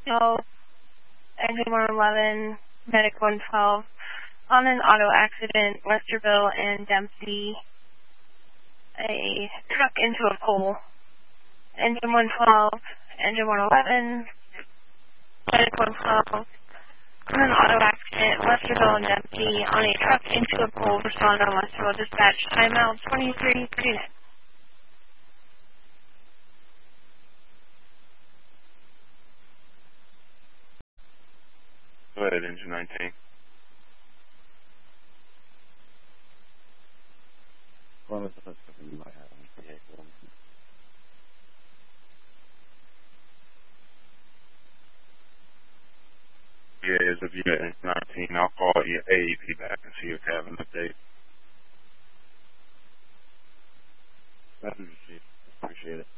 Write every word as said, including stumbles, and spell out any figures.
twelve, Engine one eleven, Medic one twelve, on an auto accident, Westerville and Dempsey, a truck into a pole. Engine one twelve, Engine one eleven, Medic one twelve, on an auto accident, Westerville and Dempsey, on a truck into a pole. Respond on Westerville dispatch. Timeout twenty-three thirty-nine. Go ahead, Engine nineteen. One of the first things you might have on the vehicle. Yeah, as of unit Engine nineteen, I'll call you A E P back and see if you have an update. That would be appreciate it.